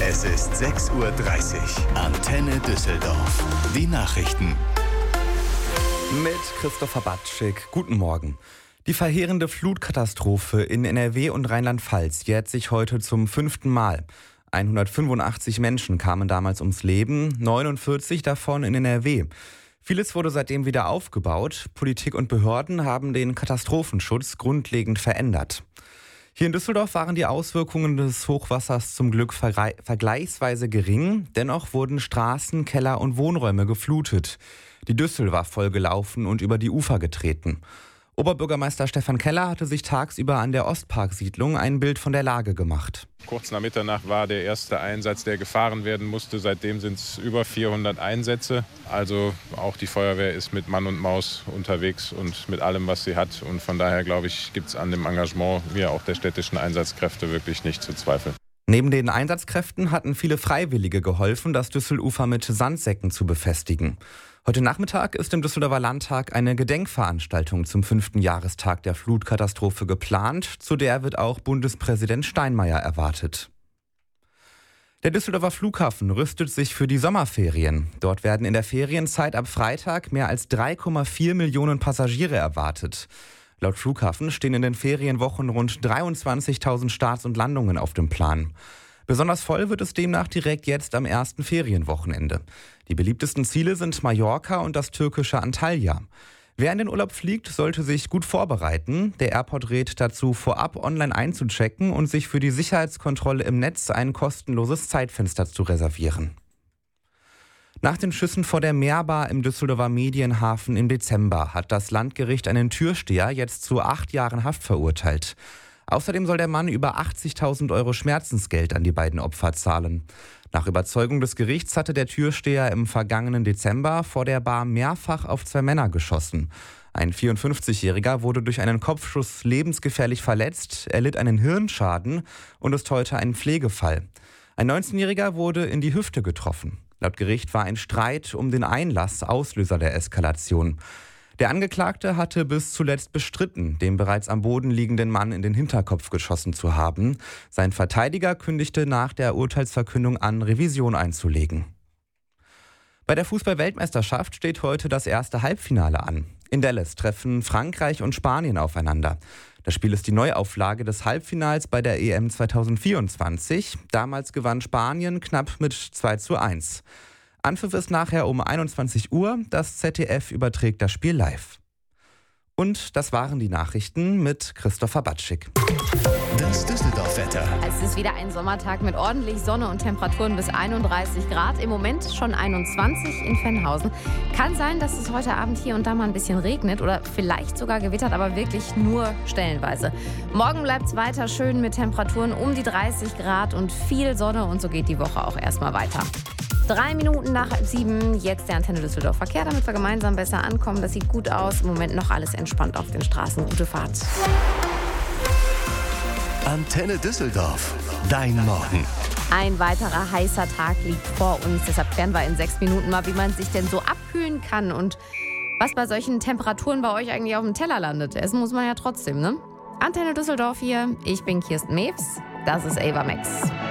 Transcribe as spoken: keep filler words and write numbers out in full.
Es ist sechs Uhr dreißig. Antenne Düsseldorf. Die Nachrichten. Mit Christopher Batschik. Guten Morgen. Die verheerende Flutkatastrophe in N R W und Rheinland-Pfalz jährt sich heute zum fünften Mal. hundertfünfundachtzig Menschen kamen damals ums Leben, neunundvierzig davon in N R W. Vieles wurde seitdem wieder aufgebaut. Politik und Behörden haben den Katastrophenschutz grundlegend verändert. Hier in Düsseldorf waren die Auswirkungen des Hochwassers zum Glück vergleich- vergleichsweise gering. Dennoch wurden Straßen, Keller und Wohnräume geflutet. Die Düssel war vollgelaufen und über die Ufer getreten. Oberbürgermeister Stefan Keller hatte sich tagsüber an der Ostparksiedlung ein Bild von der Lage gemacht. Kurz nach Mitternacht war der erste Einsatz, der gefahren werden musste. Seitdem sind es über vierhundert Einsätze. Also auch die Feuerwehr ist mit Mann und Maus unterwegs und mit allem, was sie hat. Und von daher, glaube ich, gibt es an dem Engagement wie auch der städtischen Einsatzkräfte wirklich nicht zu zweifeln. Neben den Einsatzkräften hatten viele Freiwillige geholfen, das Düsselufer mit Sandsäcken zu befestigen. Heute Nachmittag ist im Düsseldorfer Landtag eine Gedenkveranstaltung zum fünften Jahrestag der Flutkatastrophe geplant. Zu der wird auch Bundespräsident Steinmeier erwartet. Der Düsseldorfer Flughafen rüstet sich für die Sommerferien. Dort werden in der Ferienzeit ab Freitag mehr als drei Komma vier Millionen Passagiere erwartet. Laut Flughafen stehen in den Ferienwochen rund dreiundzwanzigtausend Starts und Landungen auf dem Plan. Besonders voll wird es demnach direkt jetzt am ersten Ferienwochenende. Die beliebtesten Ziele sind Mallorca und das türkische Antalya. Wer in den Urlaub fliegt, sollte sich gut vorbereiten. Der Airport rät dazu, vorab online einzuchecken und sich für die Sicherheitskontrolle im Netz ein kostenloses Zeitfenster zu reservieren. Nach den Schüssen vor der Meerbar im Düsseldorfer Medienhafen im Dezember hat das Landgericht einen Türsteher jetzt zu acht Jahren Haft verurteilt. Außerdem soll der Mann über achtzigtausend Euro Schmerzensgeld an die beiden Opfer zahlen. Nach Überzeugung des Gerichts hatte der Türsteher im vergangenen Dezember vor der Bar mehrfach auf zwei Männer geschossen. Ein vierundfünfzigjähriger wurde durch einen Kopfschuss lebensgefährlich verletzt, erlitt einen Hirnschaden und ist heute ein Pflegefall. Ein neunzehnjähriger wurde in die Hüfte getroffen. Laut Gericht war ein Streit um den Einlass Auslöser der Eskalation. Der Angeklagte hatte bis zuletzt bestritten, dem bereits am Boden liegenden Mann in den Hinterkopf geschossen zu haben. Sein Verteidiger kündigte nach der Urteilsverkündung an, Revision einzulegen. Bei der Fußball-Weltmeisterschaft steht heute das erste Halbfinale an. In Dallas treffen Frankreich und Spanien aufeinander. Das Spiel ist die Neuauflage des Halbfinals bei der E M zweitausendvierundzwanzig. Damals gewann Spanien knapp mit zwei zu eins. Anpfiff ist nachher um einundzwanzig Uhr. Das Z D F überträgt das Spiel live. Und das waren die Nachrichten mit Christopher Batschik. Das Düsseldorf-Wetter. Es ist wieder ein Sommertag mit ordentlich Sonne und Temperaturen bis einunddreißig Grad. Im Moment schon einundzwanzig in Venhausen. Kann sein, dass es heute Abend hier und da mal ein bisschen regnet oder vielleicht sogar gewittert, aber wirklich nur stellenweise. Morgen bleibt es weiter schön mit Temperaturen um die dreißig Grad und viel Sonne und so geht die Woche auch erstmal weiter. Drei Minuten nach halb sieben, jetzt der Antenne Düsseldorf Verkehr, damit wir gemeinsam besser ankommen. Das sieht gut aus. Im Moment noch alles entspannt auf den Straßen. Gute Fahrt. Antenne Düsseldorf. Dein Morgen. Ein weiterer heißer Tag liegt vor uns. Deshalb klären wir in sechs Minuten mal, wie man sich denn so abkühlen kann und was bei solchen Temperaturen bei euch eigentlich auf dem Teller landet. Essen muss man ja trotzdem, ne? Antenne Düsseldorf hier. Ich bin Kirsten Mewes. Das ist Ava Max.